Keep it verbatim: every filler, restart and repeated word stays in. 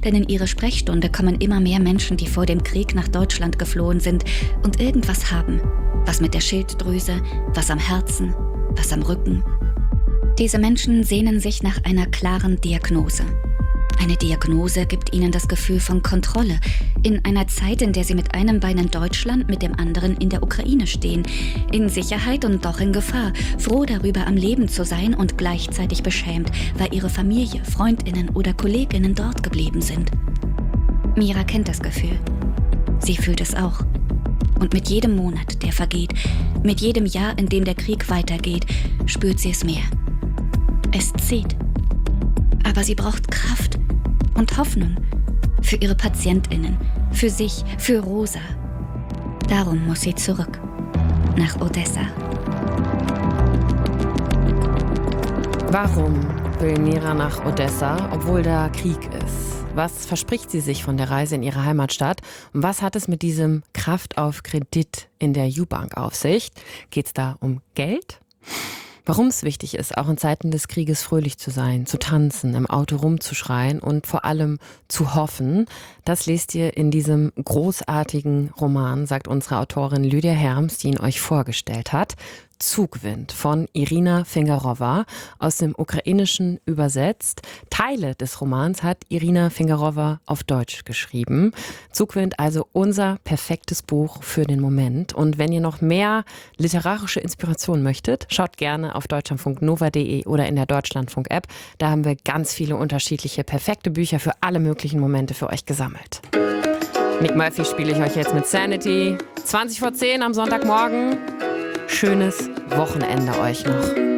denn in ihre Sprechstunde kommen immer mehr Menschen, die vor dem Krieg nach Deutschland geflohen sind und irgendwas haben. Was mit der Schilddrüse, was am Herzen, was am Rücken. Diese Menschen sehnen sich nach einer klaren Diagnose. Eine Diagnose gibt ihnen das Gefühl von Kontrolle in einer Zeit, in der sie mit einem Bein in Deutschland, mit dem anderen in der Ukraine stehen, in Sicherheit und doch in Gefahr, froh darüber am Leben zu sein und gleichzeitig beschämt, weil ihre Familie, Freundinnen oder Kolleginnen dort geblieben sind. Mira kennt das Gefühl. Sie fühlt es auch. Und mit jedem Monat, der vergeht, mit jedem Jahr, in dem der Krieg weitergeht, spürt sie es mehr. Es zieht. Aber sie braucht Kraft und Hoffnung für ihre PatientInnen, für sich, für Rosa. Darum muss sie zurück nach Odessa. Warum will Mira nach Odessa, obwohl da Krieg ist? Was verspricht sie sich von der Reise in ihre Heimatstadt? Und was hat es mit diesem Kraft auf Kredit in der U-Bank auf sich? Geht es da um Geld? Warum es wichtig ist, auch in Zeiten des Krieges fröhlich zu sein, zu tanzen, im Auto rumzuschreien und vor allem zu hoffen, das lest ihr in diesem großartigen Roman, sagt unsere Autorin Lydia Herms, die ihn euch vorgestellt hat. Zugwind von Irina Fingerowa, aus dem Ukrainischen übersetzt. Teile des Romans hat Irina Fingerowa auf Deutsch geschrieben. Zugwind, also unser perfektes Buch für den Moment. Und wenn ihr noch mehr literarische Inspiration möchtet, schaut gerne auf deutschlandfunk nova punkt de oder in der Deutschlandfunk-App. Da haben wir ganz viele unterschiedliche perfekte Bücher für alle möglichen Momente für euch gesammelt. Nick Murphy spiele ich euch jetzt mit Sanity. zwanzig vor zehn am Sonntagmorgen. Schönes Wochenende euch noch.